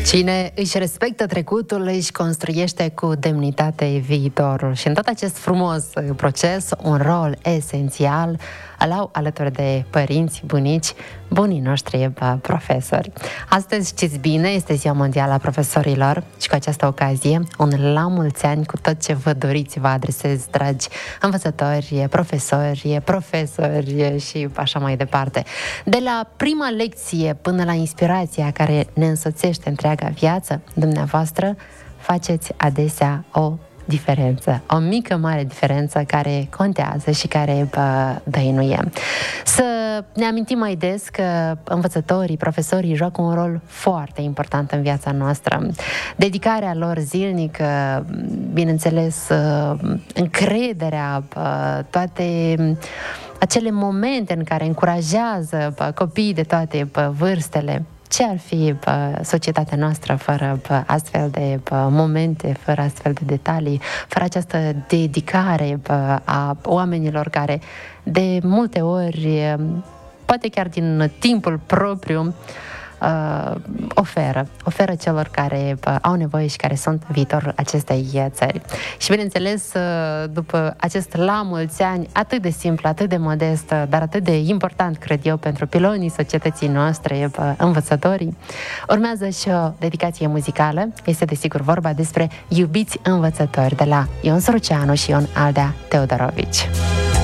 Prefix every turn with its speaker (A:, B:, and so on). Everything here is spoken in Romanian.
A: Cine își respectă trecutul, își construiește cu demnitate viitorul. Și în tot acest frumos proces, un rol esențial îl au alături de părinți, bunici, bunii noștri profesori. Astăzi, știți bine, este Ziua Mondială a Profesorilor și cu această ocazie, un la mulți ani cu tot ce vă doriți, vă adresez, dragi învățători, profesori și așa mai departe. De la prima lecție până la inspirația care ne însoțește întreaga viață, dumneavoastră faceți adesea o diferență, o mică, mare diferență care contează și care dăinuie. Să ne amintim mai des că învățătorii, profesorii joacă un rol foarte important în viața noastră. Dedicarea lor zilnică, bineînțeles, încrederea, toate acele momente în care încurajează copiii de toate vârstele. Ce ar fi societatea noastră fără astfel de momente, fără astfel de detalii, fără această dedicare a oamenilor care de multe ori, poate chiar din timpul propriu, oferă celor care au nevoie și care sunt viitorul acestei țări. Și bineînțeles, după acest la mulți ani atât de simplu, atât de modest, dar atât de important, cred eu, pentru pilonii societății noastre, învățătorii, urmează și o dedicație muzicală. Este desigur vorba despre Iubiți învățători de la Ion Sruceanu și Ion Aldea Teodorovici.